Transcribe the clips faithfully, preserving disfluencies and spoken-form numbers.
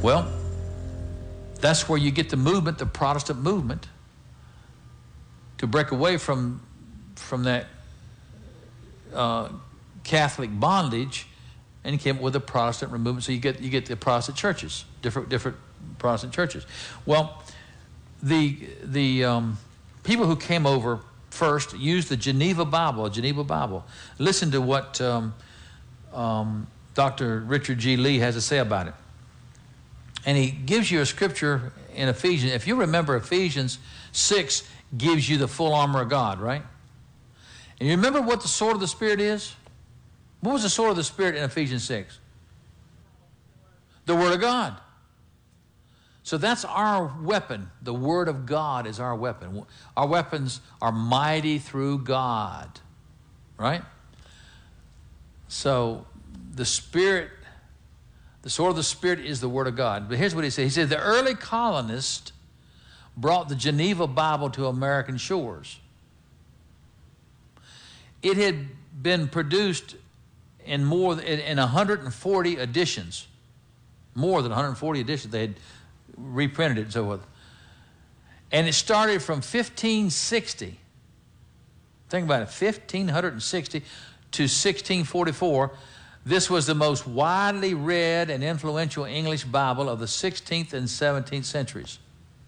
Well, that's where you get the movement, the Protestant movement, to break away from, from that uh, Catholic bondage, and he came up with a Protestant movement. So you get you get the Protestant churches, different different Protestant churches. Well, the the um, people who came over first used the Geneva Bible, a Geneva Bible. Listen to what um, um, Doctor Richard G. Lee has to say about it. And he gives you a scripture in Ephesians. If you remember, Ephesians six gives you the full armor of God, right? And you remember what the sword of the Spirit is? What was the sword of the Spirit in Ephesians six? The Word of God. So that's our weapon. The Word of God is our weapon. Our weapons are mighty through God, right? So the Spirit, the sword of the Spirit is the Word of God. But here's what he said. He said the early colonists brought the Geneva Bible to American shores. It had been produced in more than in one hundred forty editions, more than one hundred forty editions. They had reprinted it and so forth. And it started from fifteen sixty. Think about it, fifteen sixty to sixteen forty-four. This was the most widely read and influential English Bible of the sixteenth and seventeenth centuries.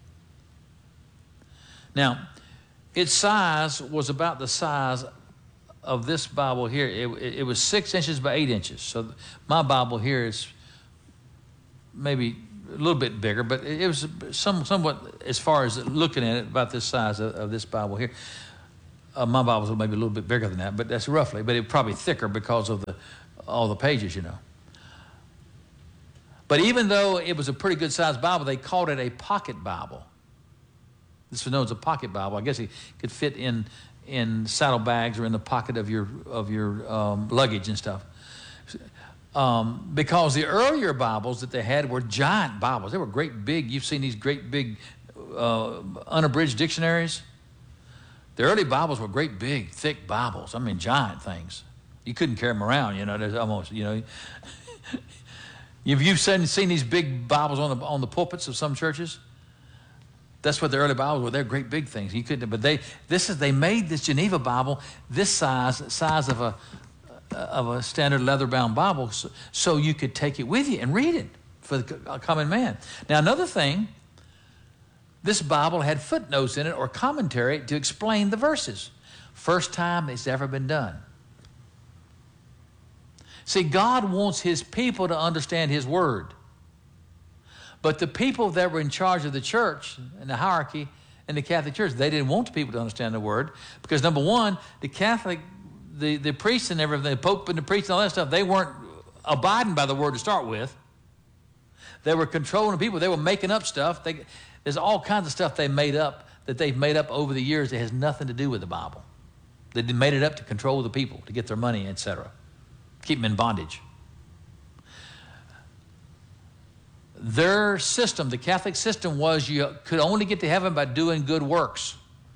Now, its size was about the size of this Bible here. It, it, it was six inches by eight inches. So my Bible here is maybe a little bit bigger, but it, it was some, somewhat, as far as looking at it, about this size of, of this Bible here. Uh, my Bible's maybe a little bit bigger than that, but that's roughly. But it probably thicker because of the all the pages, you know. But even though it was a pretty good sized Bible, they called it a pocket Bible. This was known as a pocket Bible. I guess it could fit in in saddlebags or in the pocket of your of your um, luggage and stuff. Um, because the earlier Bibles that they had were giant Bibles. They were great big. You've seen these great big uh, unabridged dictionaries. The early Bibles were great big, thick Bibles. I mean, giant things. You couldn't carry them around. You know, there's almost you know. If you've seen, seen these big Bibles on the on the pulpits of some churches. That's what the early Bibles were. They're great big things. You couldn't, but they this is they made this Geneva Bible this size size of a of a standard leather bound Bible, so, so you could take it with you and read it for the common man. Now another thing, this Bible had footnotes in it or commentary to explain the verses. First time it's ever been done. See, God wants His people to understand His Word. But the people that were in charge of the church and the hierarchy in the Catholic Church, they didn't want the people to understand the Word because, number one, the Catholic, the, the priests and everything, the Pope and the priests and all that stuff, they weren't abiding by the Word to start with. They were controlling the people. They were making up stuff. They, there's all kinds of stuff they made up that they've made up over the years that has nothing to do with the Bible. They made it up to control the people, to get their money, et cetera, keep them in bondage. Their system, the Catholic system, was you could only get to heaven by doing good works.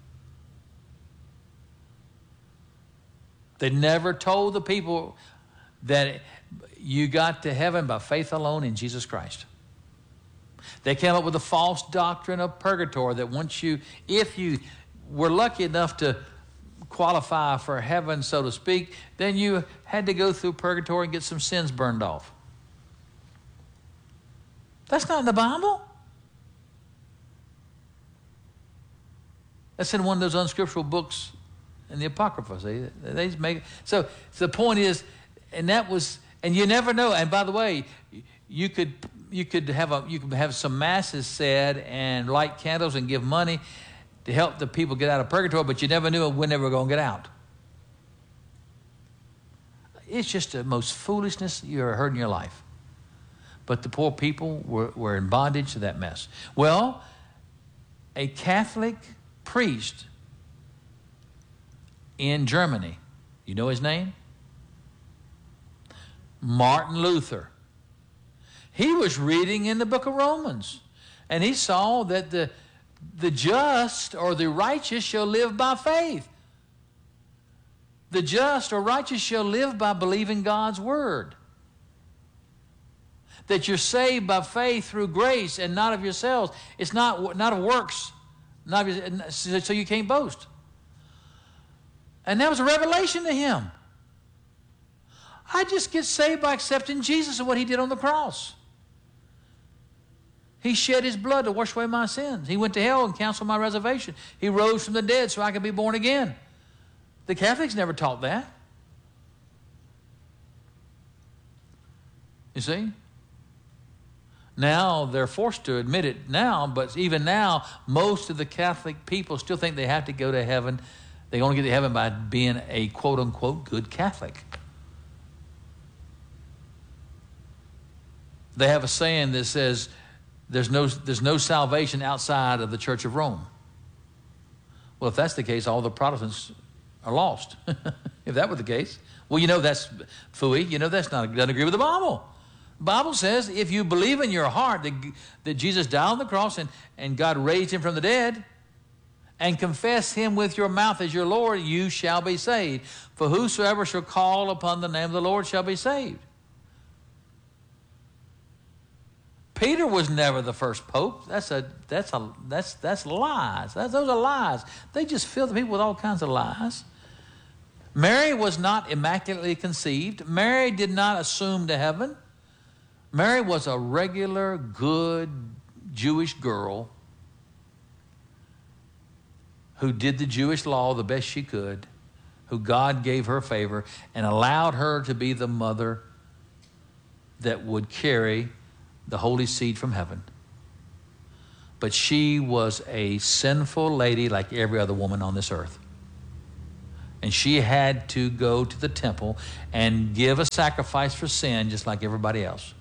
They never told the people that you got to heaven by faith alone in Jesus Christ. They came up with a false doctrine of purgatory that once you, if you were lucky enough to qualify for heaven, so to speak, then you had to go through purgatory and get some sins burned off. That's not in the Bible. That's in one of those unscriptural books in the Apocrypha. See, they just make so, so. The point is, and that was, and you never know. And by the way, you could you could have a you could have some masses said and light candles and give money to help the people get out of purgatory, but you never knew when they were going to get out. It's just the most foolishness you ever heard in your life. But the poor people were, were in bondage to that mess. Well, a Catholic priest in Germany, you know his name? Martin Luther. He was reading in the book of Romans, and he saw that the, the just or the righteous shall live by faith. The just or righteous shall live by believing God's word. that you're saved by faith through grace and not of yourselves. It's not, not of works, not of, so you can't boast. And that was a revelation to him. I just get saved by accepting Jesus and what he did on the cross. He shed his blood to wash away my sins. He went to hell and canceled my reservation. He rose from the dead so I could be born again. The Catholics never taught that. You see? Now they're forced to admit it now, but even now, most of the Catholic people still think they have to go to heaven. They only get to heaven by being a quote-unquote good Catholic. They have a saying that says, There's no, there's no salvation outside of the Church of Rome. Well, if that's the case, all the Protestants are lost. If that were the case. Well, you know that's phooey. You know that's not, doesn't agree with the Bible. The Bible says if you believe in your heart that, that Jesus died on the cross and, and God raised him from the dead, and confess him with your mouth as your Lord, you shall be saved. For whosoever shall call upon the name of the Lord shall be saved. Peter was never the first pope. That's a that's a that's that's lies. That's, those are lies. They just fill the people with all kinds of lies. Mary was not immaculately conceived. Mary did not assume to heaven. Mary was a regular, good Jewish girl who did the Jewish law the best she could, who God gave her favor and allowed her to be the mother that would carry the holy seed from heaven. But she was a sinful lady like every other woman on this earth. And she had to go to the temple and give a sacrifice for sin just like everybody else.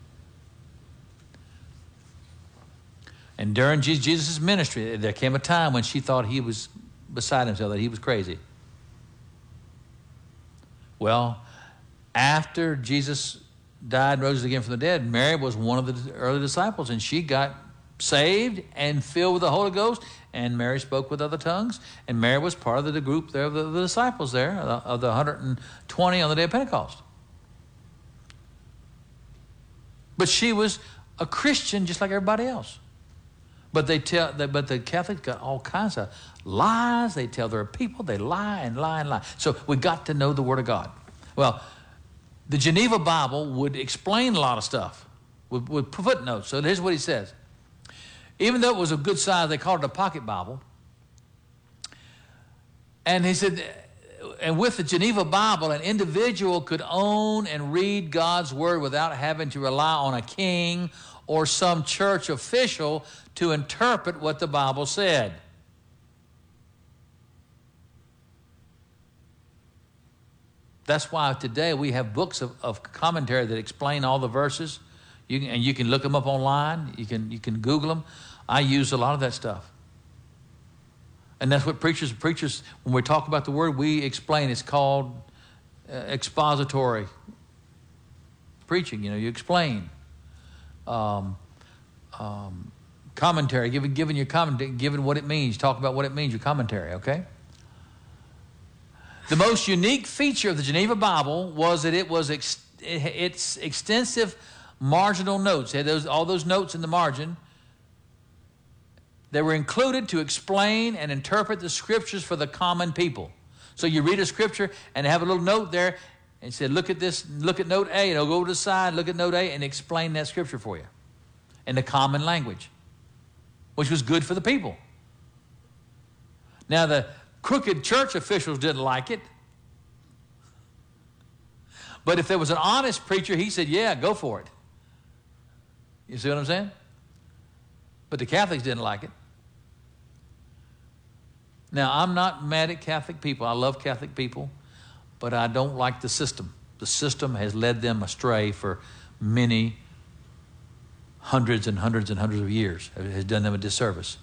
And during Jesus' ministry, there came a time when she thought he was beside himself, that he was crazy. Well, after Jesus died and rose again from the dead, Mary was one of the early disciples, and she got saved and filled with the Holy Ghost, and Mary spoke with other tongues, and Mary was part of the group there of the, the disciples there, of the one hundred twenty on the day of Pentecost. But she was a Christian just like everybody else. But they tell, but the Catholics got all kinds of lies. They tell their people, they lie and lie and lie. So we got to know the Word of God. Well, the Geneva Bible would explain a lot of stuff with, with footnotes. So here's what he says. Even though it was a good size, they called it a pocket Bible. And he said, and with the Geneva Bible, an individual could own and read God's Word without having to rely on a king or some church official to interpret what the Bible said. That's why today we have books of, of commentary that explain all the verses. You can, and you can look them up online. You can, you can Google them. I use a lot of that stuff. And that's what preachers, preachers, when we talk about the Word, we explain. It's called uh, expository preaching. You know, you explain. Um, um, commentary, giving, giving your commentary, giving what it means, talk about what it means, your commentary, okay? The most unique feature of the Geneva Bible was that it was ex its extensive marginal notes. It had those, all those notes in the margin. They were included to explain and interpret the scriptures for the common people. So you read a scripture and have a little note there and say, look at this, look at note A, and it'll go to the side, look at note A, and explain that scripture for you in the common language, which was good for the people. Now, the crooked church officials didn't like it. But if there was an honest preacher, he said, yeah, go for it. You see what I'm saying? But the Catholics didn't like it. Now, I'm not mad at Catholic people. I love Catholic people, but I don't like the system. The system has led them astray for many hundreds and hundreds and hundreds of years. It has done them a disservice.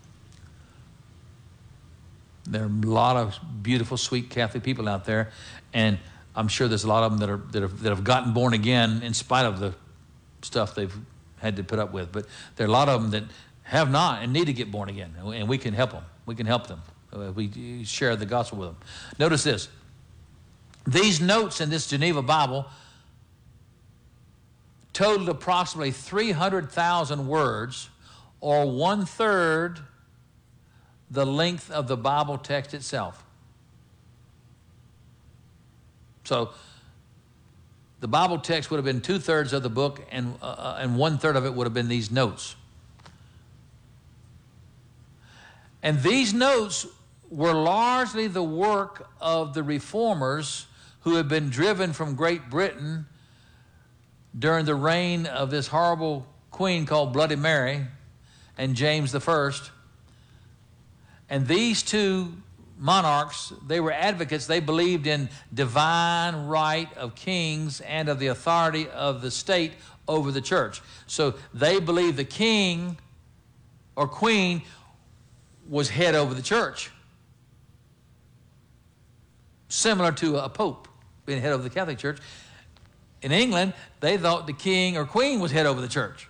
There are a lot of beautiful, sweet Catholic people out there, and I'm sure there's a lot of them that are that have, that have gotten born again in spite of the stuff they've had to put up with. But there are a lot of them that have not and need to get born again, and we can help them. We can help them. We share the gospel with them. Notice this. These notes in this Geneva Bible totaled approximately three hundred thousand words, or one-third the length of the Bible text itself. So the Bible text would have been two-thirds of the book, and, uh, and one-third of it would have been these notes. And these notes were largely the work of the reformers who had been driven from Great Britain during the reign of this horrible queen called Bloody Mary and James the First. And these two monarchs, they were advocates. They believed in divine right of kings and of the authority of the state over the church. So they believed the king or queen was head over the church, similar to a pope being head over the Catholic Church. In England, they thought the king or queen was head over the church.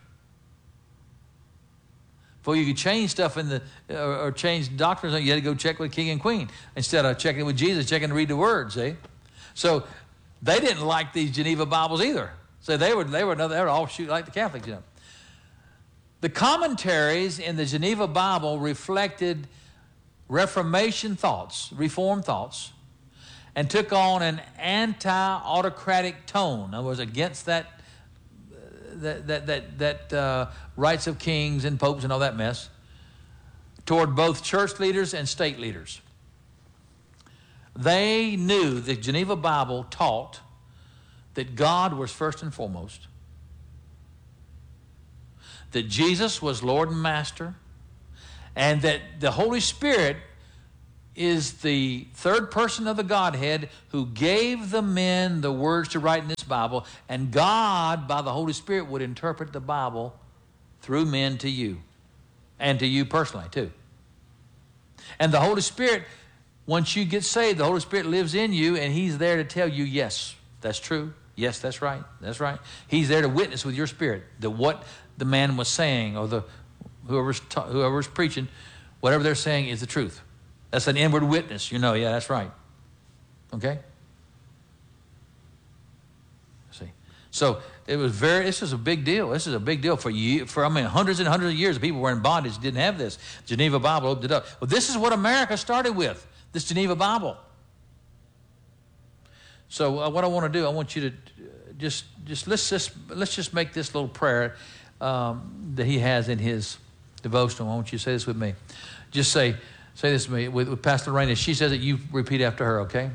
Before you could change stuff in the, or, or change doctrines, you had to go check with king and queen instead of checking with Jesus, checking to read the word, see? So they didn't like these Geneva Bibles either. So they were, they were another, they were offshoot like the Catholics, you know. The commentaries in the Geneva Bible reflected Reformation thoughts, Reformed thoughts, and took on an anti-autocratic tone. In other words, against that that that that, that uh, rights of kings and popes and all that mess, toward both church leaders and state leaders. They knew the Geneva Bible taught that God was first and foremost, that Jesus was Lord and Master, and that the Holy Spirit is the third person of the Godhead who gave the men the words to write in this Bible, and God, by the Holy Spirit, would interpret the Bible through men to you, and to you personally, too. And the Holy Spirit, once you get saved, the Holy Spirit lives in you, and He's there to tell you, yes, that's true. Yes, that's right. That's right. He's there to witness with your spirit that what the man was saying, or the whoever's, ta- whoever's preaching, whatever they're saying is the truth. That's an inward witness. You know, yeah, that's right. Okay? See? So it was very, this is a big deal. This is a big deal for you. For, I mean, hundreds and hundreds of years of people were in bondage, didn't have this. Geneva Bible opened it up. Well, this is what America started with, this Geneva Bible. So uh, what I want to do, I want you to just, just, let's just, let's just make this little prayer um, that he has in his devotional. I want you to say this with me. Just say, Say this to me with, with Pastor Lorraine. She says it, you repeat after her, okay?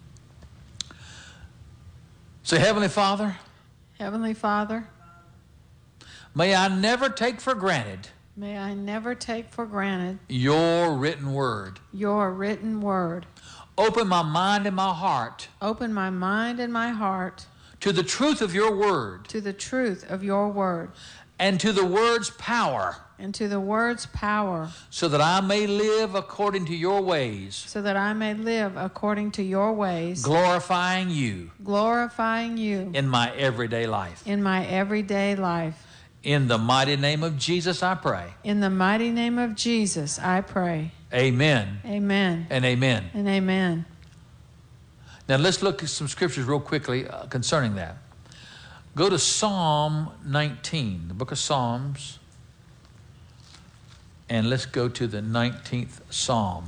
Say, Heavenly Father. Heavenly Father. May I never take for granted. May I never take for granted. Your written word. Your written word. Open my mind and my heart. Open my mind and my heart. To the truth of your word. To the truth of your word. And to the word's power. And to the word's power. So that I may live according to your ways. So that I may live according to your ways. Glorifying you. Glorifying you. In my everyday life. In my everyday life. In the mighty name of Jesus, I pray. In the mighty name of Jesus, I pray. Amen. Amen. And amen. And amen. Now let's look at some scriptures real quickly uh, concerning that. Go to Psalm nineteen, the book of Psalms, and let's go to the nineteenth Psalm.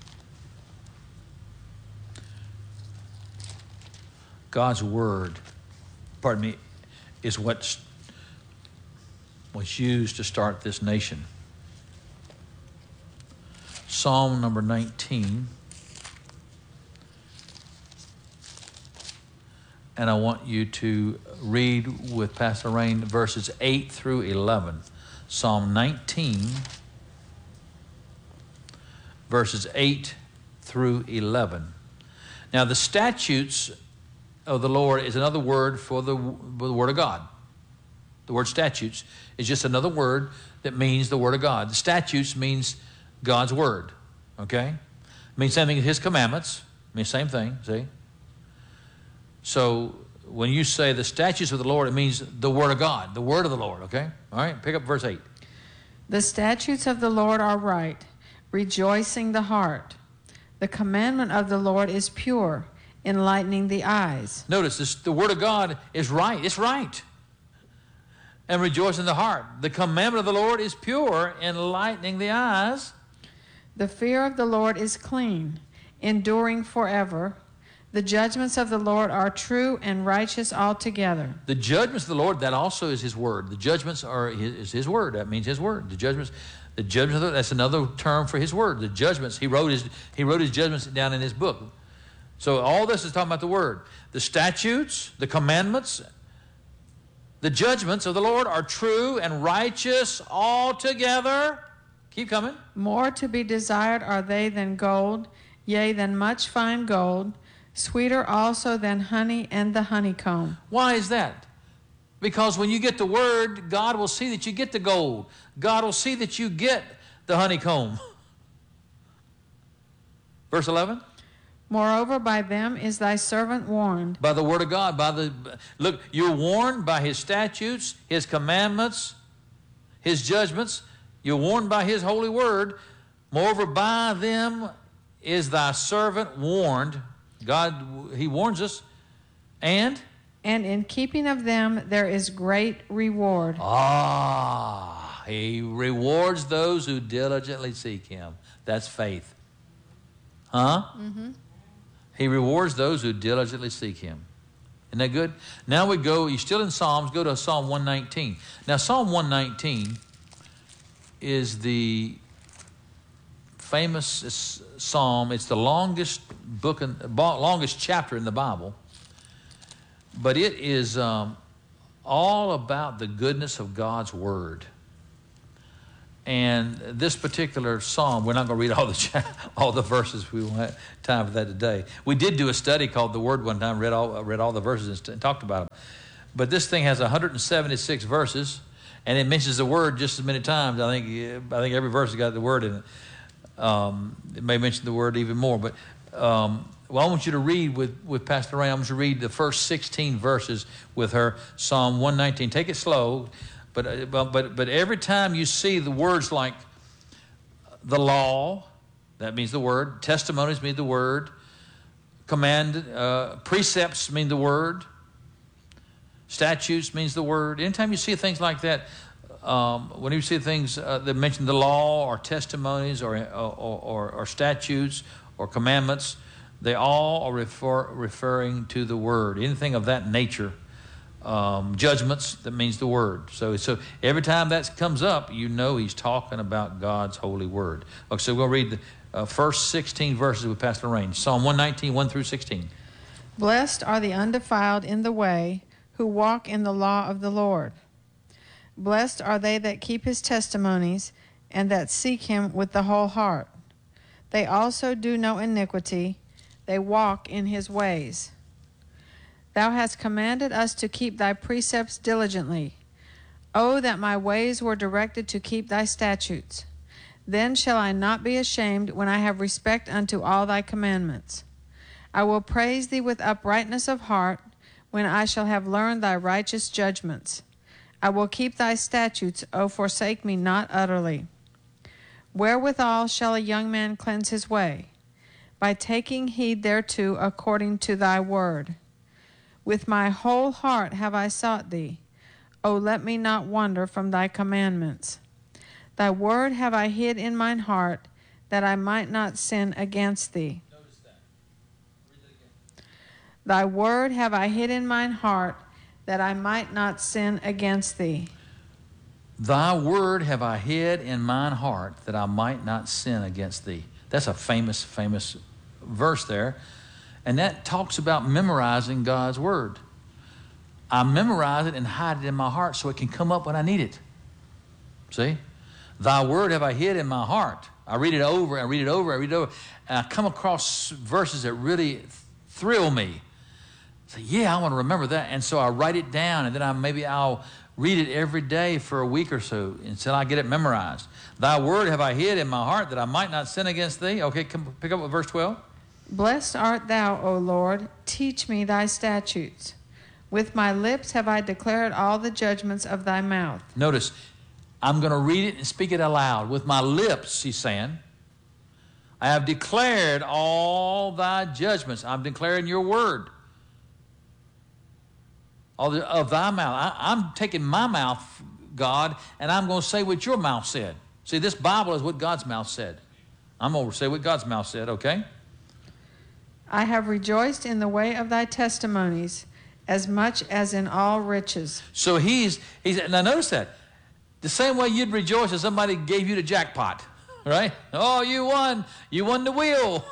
God's word, pardon me, is what was used to start this nation. Psalm number nineteen. And I want you to read with Pastor Rain verses eight through eleven. Psalm nineteen, verses eight through eleven. Now, the statutes of the Lord is another word for the, for the Word of God. The word statutes is just another word that means the Word of God. The statutes means God's Word, okay? It means same thing as His commandments. It means same thing, see? So when you say the statutes of the Lord, it means the Word of God, the Word of the Lord, okay? All right, pick up verse eight. The statutes of the Lord are right, rejoicing the heart. The commandment of the Lord is pure, enlightening the eyes. Notice this, the Word of God is right. It's right. and rejoice in the heart. The commandment of the Lord is pure, enlightening the eyes. The fear of the Lord is clean, enduring forever. The judgments of the Lord are true and righteous altogether. The judgments of the Lord, that also is his word. The judgments are his, is his word. That means his word. The judgments, the judgments of the, that's another term for his word. The judgments, he wrote his he wrote his judgments down in his book. So all this is talking about the word. The statutes, the commandments, the judgments of the Lord are true and righteous altogether. Keep coming. More to be desired are they than gold, yea, than much fine gold, sweeter also than honey and the honeycomb. Why is that? Because when you get the word, God will see that you get the gold. God will see that you get the honeycomb. Verse eleven. Moreover, by them is thy servant warned. By the word of God. By the look, you're warned by his statutes, his commandments, his judgments. You're warned by his holy word. Moreover, by them is thy servant warned. God, he warns us. And? And in keeping of them there is great reward. Ah, he rewards those who diligently seek him. That's faith. Huh? Mm-hmm. He rewards those who diligently seek him. Isn't that good? Now we go, you're still in Psalms, go to Psalm one nineteen. Now Psalm one nineteen is the famous psalm. It's the longest book, in, longest chapter in the Bible. But it is um, all about the goodness of God's word. And this particular psalm, we're not going to read all the cha- all the verses. We won't have time for that today. We did do a study called The Word one time, read all read all the verses and, st- and talked about them. But this thing has one hundred seventy-six verses, and it mentions the word just as many times. I think I think every verse has got the word in it. Um, it may mention the word even more. But um, well, I want you to read with, with Pastor Ray. I want you to read the first sixteen verses with her, Psalm one nineteen. Take it slow. But, but, but every time you see the words like the law, that means the word. Testimonies mean the word. Command, uh, precepts mean the word. Statutes means the word. Anytime you see things like that, um, when you see things uh, that mention the law or testimonies or, or, or, or statutes or commandments, they all are refer, referring to the word. Anything of that nature. Um, judgments, that means the word. So, so every time that comes up, you know he's talking about God's holy word. Okay, so we'll read the uh, first sixteen verses with Pastor Lorraine. Psalm one nineteen, one through sixteen. Blessed are the undefiled in the way, who walk in the law of the Lord. Blessed are they that keep his testimonies, and that seek him with the whole heart. They also do no iniquity, they walk in his ways. Thou hast commanded us to keep thy precepts diligently. Oh, that my ways were directed to keep thy statutes. Then shall I not be ashamed when I have respect unto all thy commandments. I will praise thee with uprightness of heart when I shall have learned thy righteous judgments. I will keep thy statutes, O forsake me not utterly. Wherewithal shall a young man cleanse his way? By taking heed thereto according to thy word. With my whole heart have I sought thee. O let me not wander from thy commandments. Thy word have I hid in mine heart, that I might not sin against thee. Notice that. Read it again. Thy word have I hid in mine heart, that I might not sin against thee. Thy word have I hid in mine heart, that I might not sin against thee. That's a famous, famous verse there. And that talks about memorizing God's word. I memorize it and hide it in my heart so it can come up when I need it. See? Thy word have I hid in my heart. I read it over, I read it over, I read it over. And I come across verses that really thrill me. Say, yeah, I want to remember that. And so I write it down, and then I maybe I'll read it every day for a week or so until I get it memorized. Thy word have I hid in my heart, that I might not sin against thee. Okay, come pick up with verse twelve. Blessed art thou, O Lord, teach me thy statutes. With my lips have I declared all the judgments of thy mouth. Notice, I'm going to read it and speak it aloud. With my lips, he's saying, I have declared all thy judgments. I'm declaring your word. All the, of thy mouth. I, I'm taking my mouth, God, and I'm going to say what your mouth said. See, this Bible is what God's mouth said. I'm going to say what God's mouth said, okay? I have rejoiced in the way of thy testimonies as much as in all riches. So he's, he's now notice that. The same way you'd rejoice if somebody gave you the jackpot, right? Oh, you won. You won the wheel.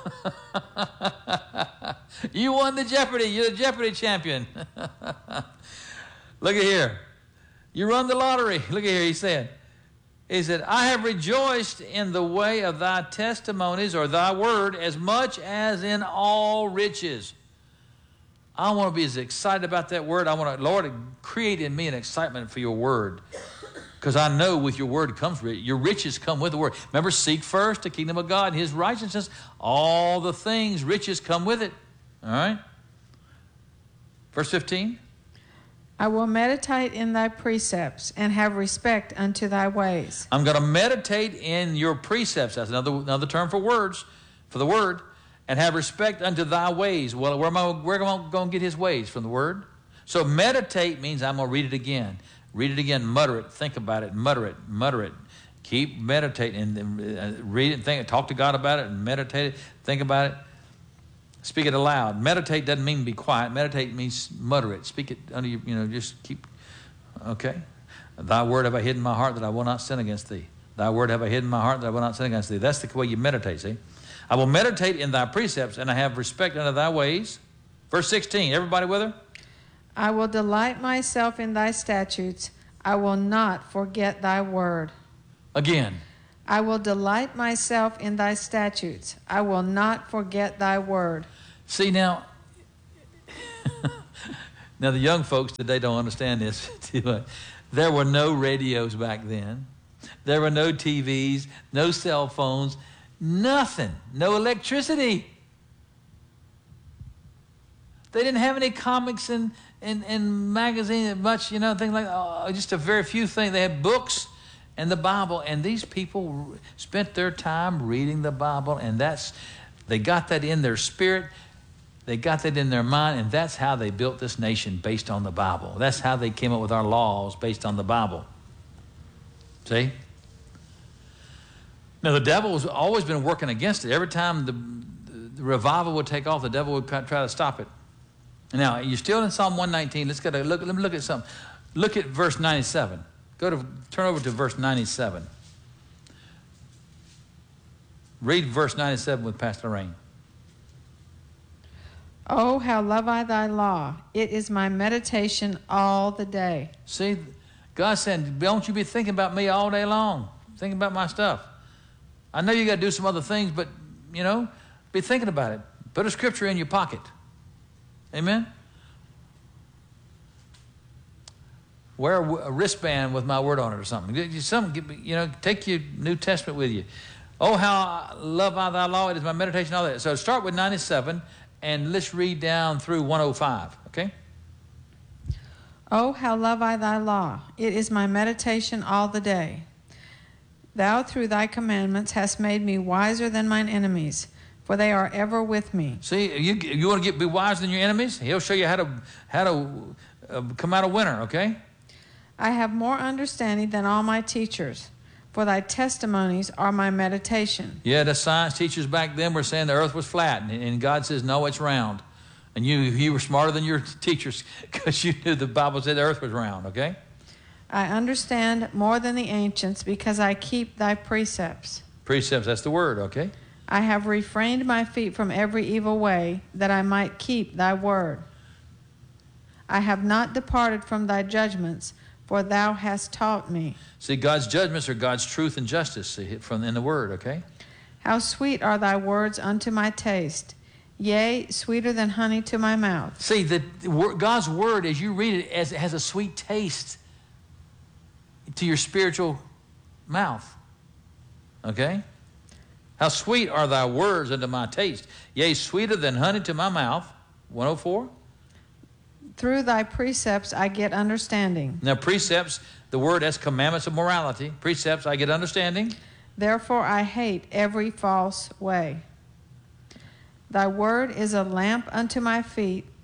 You won the Jeopardy. You're the Jeopardy champion. Look at here. You run the lottery. Look at here, he said. He said, I have rejoiced in the way of thy testimonies, or thy word, as much as in all riches. I want to be as excited about that word. I want to, Lord, create in me an excitement for your word. Because I know with your word comes, your riches come with the word. Remember, seek first the kingdom of God and his righteousness. All the things, riches come with it. All right? Verse fifteen. I will meditate in thy precepts and have respect unto thy ways. I'm going to meditate in your precepts. That's another, another term for words, for the word. And have respect unto thy ways. Well, where am I, where am I going to get his ways? From the word. So meditate means I'm going to read it again. Read it again, mutter it, think about it, mutter it, mutter it. Keep meditating and read it and think, talk to God about it and meditate it, think about it. Speak it aloud. Meditate doesn't mean be quiet. Meditate means mutter it. Speak it under your, you know, just keep, okay. Thy word have I hidden in my heart that I will not sin against thee. Thy word have I hidden in my heart that I will not sin against thee. That's the way you meditate, see. I will meditate in thy precepts and I have respect unto thy ways. Verse sixteen, everybody with her? I will delight myself in thy statutes. I will not forget thy word. Again. I will delight myself in thy statutes. I will not forget thy word. See now, now the young folks today don't understand this too much. There were no radios back then. There were no T Vs, no cell phones, nothing, no electricity. They didn't have any comics and, and, and magazines, much, you know, things like oh, just a very few things. They had books and the Bible, and these people spent their time reading the Bible, and that's, they got that in their spirit, they got that in their mind, and that's how they built this nation, based on the Bible. That's how they came up with our laws, based on the Bible. See? Now, the devil has always been working against it. Every time the, the revival would take off, the devil would try to stop it. Now, you're still in Psalm one nineteen. Let's get a look. Let me look at something. Look at verse ninety-seven. Go to, turn over to verse ninety-seven. Read verse ninety-seven with Pastor Lorraine. Oh, how love I thy law. It is my meditation all the day. See, God said, don't you be thinking about me all day long. Thinking about my stuff. I know you got to do some other things, but, you know, be thinking about it. Put a scripture in your pocket. Amen? Wear a wristband with my word on it or something. Something, you know, take your New Testament with you. Oh, how love I thy law. It is my meditation, all that. So start with ninety-seven, and let's read down through one oh five, okay? Oh, how love I thy law. It is my meditation all the day. Thou through thy commandments hast made me wiser than mine enemies, for they are ever with me. See, you, you want to get be wiser than your enemies? He'll show you how to, how to uh, come out a winner, okay? I have more understanding than all my teachers, for thy testimonies are my meditation. Yeah, the science teachers back then were saying the earth was flat, and, and God says, no, it's round. And you, you were smarter than your teachers because you knew the Bible said the earth was round, okay? I understand more than the ancients because I keep thy precepts. Precepts, that's the word, okay? I have refrained my feet from every evil way, that I might keep thy word. I have not departed from thy judgments, for thou hast taught me. See, God's judgments are God's truth and justice, see, from in the word, okay? How sweet are thy words unto my taste, yea, sweeter than honey to my mouth. See, the, God's word, as you read it, as it has a sweet taste to your spiritual mouth, okay? How sweet are thy words unto my taste, yea, sweeter than honey to my mouth. one oh four. Through thy precepts I get understanding. Now, precepts, the word as commandments of morality. Precepts, I get understanding. Therefore I hate every false way. Thy word is a lamp unto my feet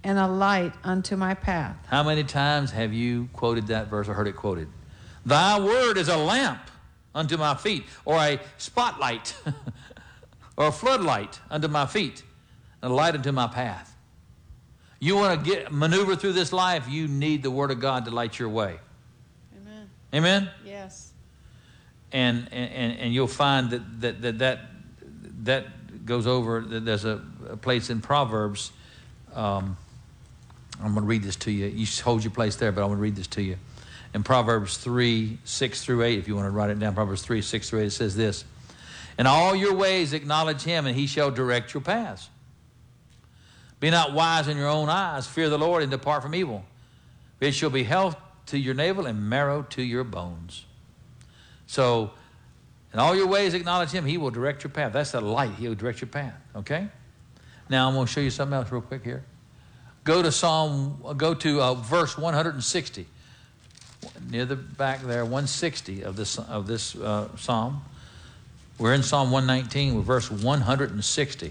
and a light unto my path. How many times have you quoted that verse or heard it quoted? Thy word is a lamp unto my feet, or a spotlight, or a floodlight unto my feet, and a light unto my path. You want to get maneuver through this life, you need the Word of God to light your way. Amen. Amen? Yes. And and, and you'll find that that, that, that, that goes over, there's a, a place in Proverbs. Um, I'm going to read this to you. You hold your place there, but I'm going to read this to you. In Proverbs three, six through eight, if you want to write it down, Proverbs three, six through eight, it says this. In all your ways acknowledge him, and he shall direct your paths. Be not wise in your own eyes. Fear the Lord and depart from evil. It shall be health to your navel and marrow to your bones. So, in all your ways acknowledge him. He will direct your path. That's the light. He will direct your path. Okay? Now, I'm going to show you something else real quick here. Go to Psalm, go to uh, verse one hundred sixty. Near the back there, one sixty of this, of this uh, Psalm. We're in Psalm one nineteen with verse one hundred sixty.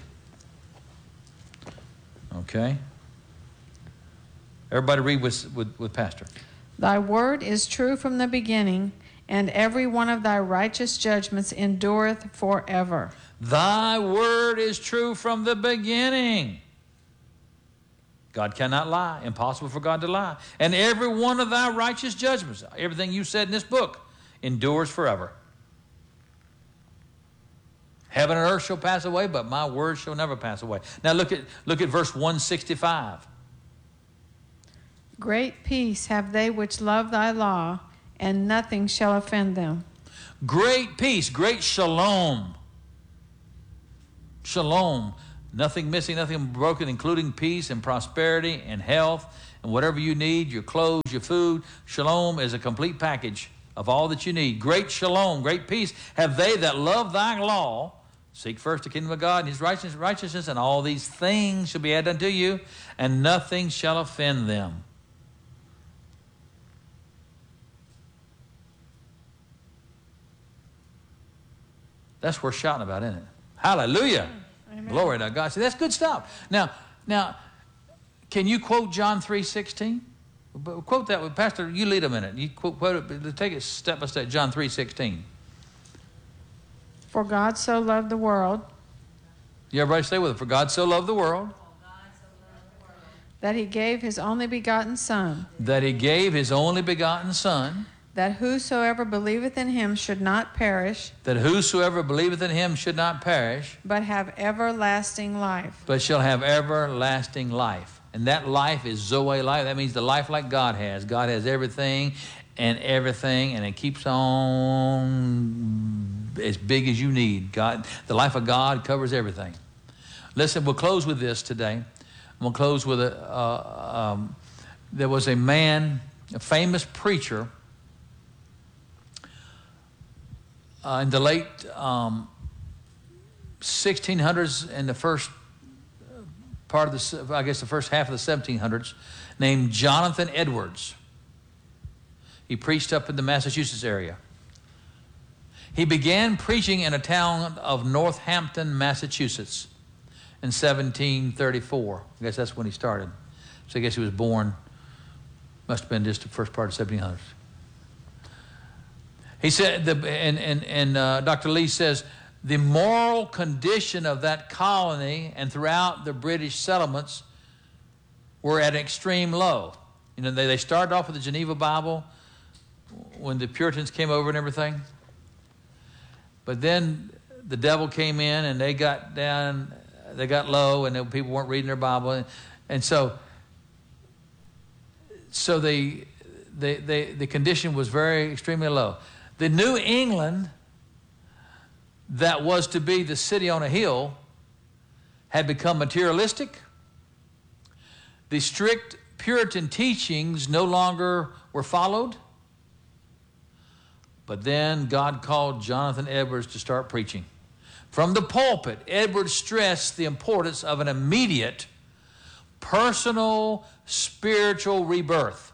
Okay? Everybody read with, with, with Pastor. Thy word is true from the beginning, and every one of thy righteous judgments endureth forever. Thy word is true from the beginning. God cannot lie. Impossible for God to lie. And every one of thy righteous judgments, everything you said in this book, endures forever. Heaven and earth shall pass away, but my word shall never pass away. Now look at, look at verse one sixty-five. Great peace have they which love thy law, and nothing shall offend them. Great peace, great shalom. Shalom. Nothing missing, nothing broken, including peace and prosperity and health and whatever you need, your clothes, your food. Shalom is a complete package of all that you need. Great shalom, great peace have they that love thy law. Seek first the kingdom of God and his righteousness, righteousness, and all these things shall be added unto you, and nothing shall offend them. That's worth shouting about, isn't it? Hallelujah. Amen. Glory to God. See, that's good stuff. Now, now, can you quote John three sixteen? Quote that with Pastor. You lead a minute. You quote, quote it. Take it step by step. John three sixteen. For God so loved the world. You everybody stay with it. For God so loved the world. That he gave his only begotten Son. That he gave his only begotten Son. That whosoever believeth in him should not perish. That whosoever believeth in him should not perish. But have everlasting life. But shall have everlasting life. And that life is Zoe life. That means the life like God has. God has everything and everything, and it keeps on as big as you need. God, the life of God covers everything. Listen, we'll close with this today. We'll close with a, uh, um, there was a man, a famous preacher, uh, in the late um, sixteen hundreds and the first part of the, I guess the first half of the seventeen hundreds, named Jonathan Edwards. He preached up in the Massachusetts area. He began preaching in a town of Northampton, Massachusetts in seventeen thirty-four. I guess that's when he started. So I guess he was born, must have been just the first part of seventeen hundreds. He said, the, and, and, and uh, Doctor Lee says, the moral condition of that colony and throughout the British settlements were at an extreme low. You know, they, they started off with the Geneva Bible when the Puritans came over and everything. But then the devil came in and they got down, they got low, and people weren't reading their Bible. And, and so, so they, they, they, the condition was very extremely low. The New England that was to be the city on a hill had become materialistic. The strict Puritan teachings no longer were followed. But then God called Jonathan Edwards to start preaching. From the pulpit, Edwards stressed the importance of an immediate, personal, spiritual rebirth.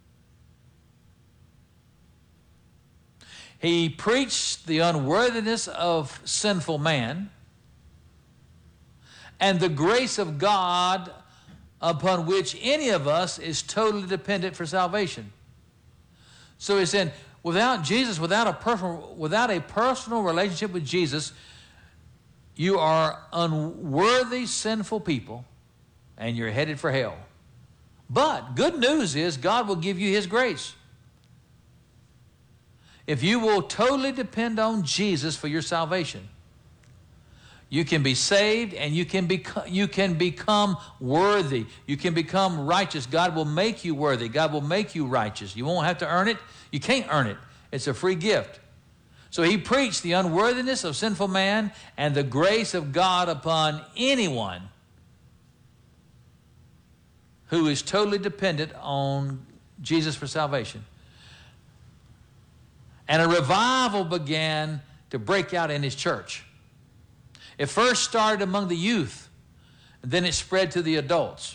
He preached the unworthiness of sinful man and the grace of God upon which any of us is totally dependent for salvation. So he's saying, without Jesus, without a personal, without a personal relationship with Jesus, you are unworthy, sinful people, and you're headed for hell. But good news is God will give you his grace. If you will totally depend on Jesus for your salvation, you can be saved and you can become, you can become worthy. You can become righteous. God will make you worthy. God will make you righteous. You won't have to earn it. You can't earn it. It's a free gift. So he preached the unworthiness of sinful man and the grace of God upon anyone who is totally dependent on Jesus for salvation. And a revival began to break out in his church. It first started among the youth, and then it spread to the adults.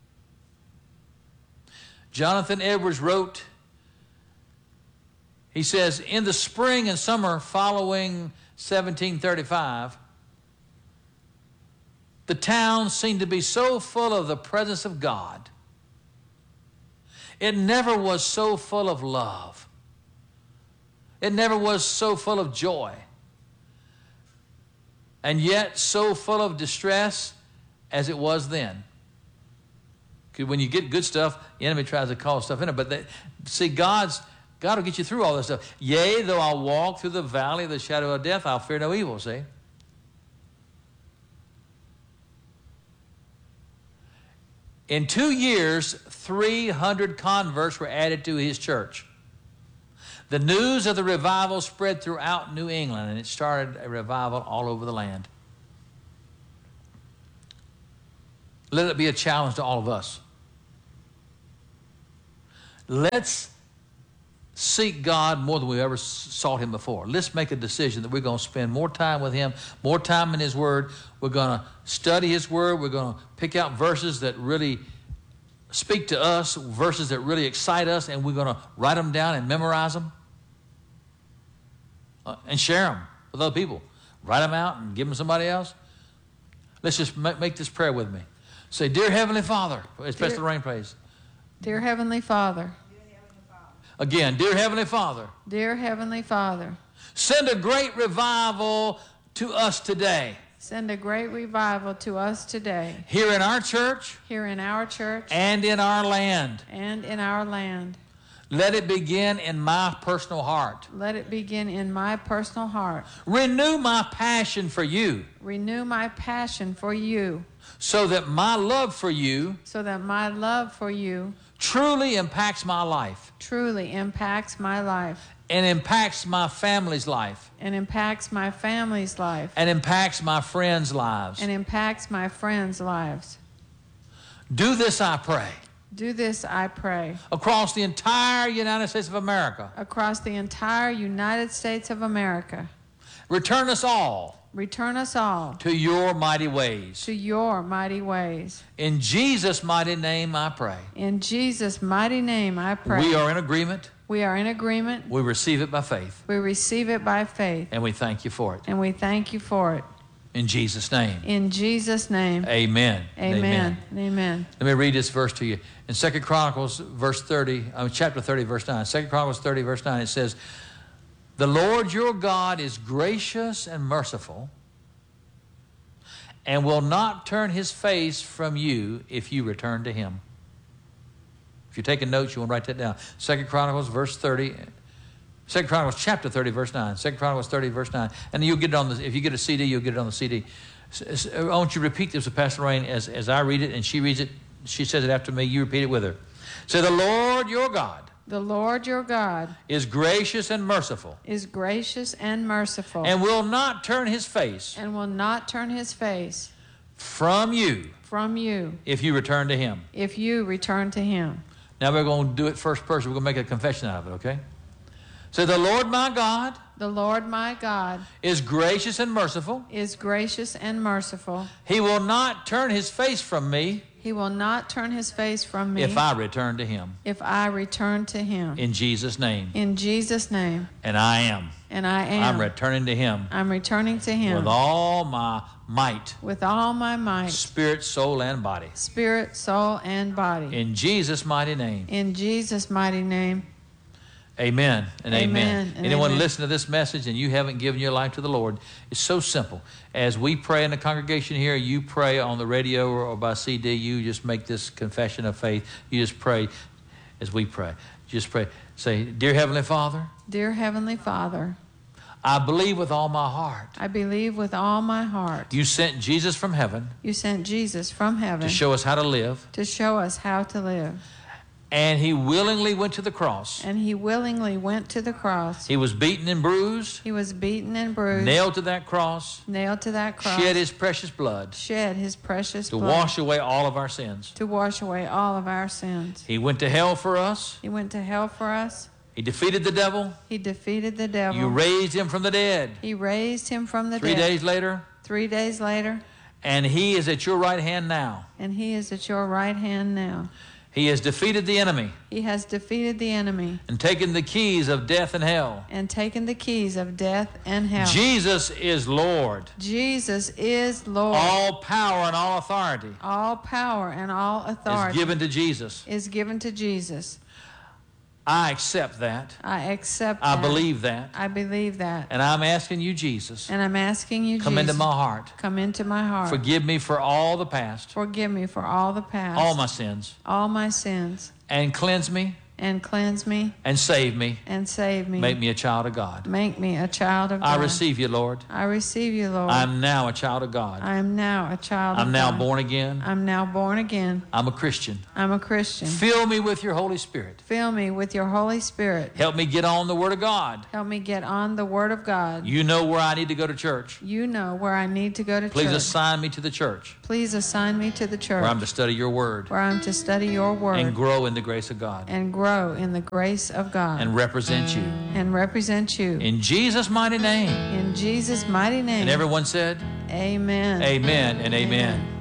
Jonathan Edwards wrote, he says, in the spring and summer following seventeen thirty-five, the town seemed to be so full of the presence of God. It never was so full of love. It never was so full of joy. And yet so full of distress as it was then. Because when you get good stuff, the enemy tries to cause stuff in it. But they, see, God's God will get you through all this stuff. Yea, though I walk through the valley of the shadow of death, I'll fear no evil, see? In two years, three hundred converts were added to his church. The news of the revival spread throughout New England, and it started a revival all over the land. Let it be a challenge to all of us. Let's seek God more than we ever sought him before. Let's make a decision that we're going to spend more time with him, more time in his word. We're going to study his word. We're going to pick out verses that really speak to us, verses that really excite us, and we're going to write them down and memorize them uh, and share them with other people. Write them out and give them to somebody else. Let's just make, make this prayer with me. Say, Dear Heavenly Father, especially the rain praise. Dear Heavenly Father. Again, Dear Heavenly Father. Dear Heavenly Father. Send a great revival to us today. Send a great revival to us today. Here in our church. Here in our church. And in our land. And in our land. Let it begin in my personal heart. Let it begin in my personal heart. Renew my passion for you. Renew my passion for you. So that my love for you. So that my love for you. Truly impacts my life. Truly impacts my life. And impacts my family's life. And impacts my family's life. And impacts my friends' lives. And impacts my friends' lives. Do this, I pray. Do this, I pray. Across the entire United States of America. Across the entire United States of America. Return us all. Return us all. To your mighty ways. To your mighty ways. In Jesus' mighty name I pray. In Jesus' mighty name I pray. We are in agreement. We are in agreement. We receive it by faith. We receive it by faith. And we thank you for it. And we thank you for it. In Jesus' name. In Jesus' name. Amen. Amen. Amen. Amen. Let me read this verse to you. In Second Chronicles, verse thirty, uh, chapter thirty, verse nine. Second Chronicles thirty, verse nine, it says, The Lord your God is gracious and merciful, and will not turn his face from you if you return to him. If you're taking notes, you want to write that down. Second Chronicles, verse thirty. Second Chronicles, chapter thirty, verse nine. Second Chronicles thirty, verse nine. And you'll get it on the, if you get a C D, you'll get it on the C D. I want you to repeat this with Pastor Rain as, as I read it, and she reads it. She says it after me. You repeat it with her. Say, the Lord your God. The Lord your God is gracious and merciful. Is gracious and merciful. And will not turn his face. And will not turn his face. From you. From you. If you return to him. If you return to him. Now we're going to do it first person. We're going to make a confession out of it, okay? So the Lord my God. The Lord my God. Is gracious and merciful. Is gracious and merciful. He will not turn his face from me. He will not turn his face from me if I return to him. if I return to him. In Jesus' name. In Jesus' name. And I am. And I am. I'm returning to him. I'm returning to him. With all my might. With all my might. Spirit, soul, and body. Spirit, soul, and body. In Jesus' mighty name. In Jesus' mighty name. Amen and amen. Amen and Anyone amen. listen to this message and you haven't given your life to the Lord, it's so simple. As we pray in the congregation here, you pray on the radio or by C D, you just make this confession of faith. You just pray as we pray. Just pray. Say, Dear Heavenly Father. Dear Heavenly Father. I believe with all my heart. I believe with all my heart. You sent Jesus from heaven. You sent Jesus from heaven. To show us how to live. To show us how to live. And he willingly went to the cross. And he willingly went to the cross. He was beaten and bruised. He was beaten and bruised. Nailed to that cross. Nailed to that cross. Shed his precious blood. Shed his precious to blood. To wash away all of our sins. To wash away all of our sins. He went to hell for us. He went to hell for us. He defeated the devil. He defeated the devil. You raised him from the dead. He raised him from the Three dead. Three days later. Three days later. And he is at your right hand now. And he is at your right hand now. He has defeated the enemy. He has defeated the enemy. And taken the keys of death and hell. And taken the keys of death and hell. Jesus is Lord. Jesus is Lord. All power and all authority. All power and all authority. Is given to Jesus. Is given to Jesus. I accept that. I accept I that. believe that. I believe that. And I'm asking you, Jesus. And I'm asking you, come Jesus. into my heart. Come into my heart. Forgive me for all the past. Forgive me for all the past. All my sins. All my sins. And cleanse me. And cleanse me. And save me. And save me. Make me a child of God. Make me a child of God. I receive you, Lord. I receive you, Lord. I'm now a child of God. I am now a child I'm of now God. born again. I'm now born again. I'm a Christian. I'm a Christian. Fill me with your Holy Spirit. Fill me with your Holy Spirit. Help me get on the Word of God. Help me get on the Word of God. You know where I need to go to church. You know where I need to go to Please church. Please assign me to the church. Please assign me to the church. Where I'm to study your Word. Where I'm to study your Word. And grow in the grace of God. And grow in the grace of God. And represent you. And represent you. In Jesus' mighty name. In Jesus' mighty name. And everyone said, Amen. Amen and amen. amen.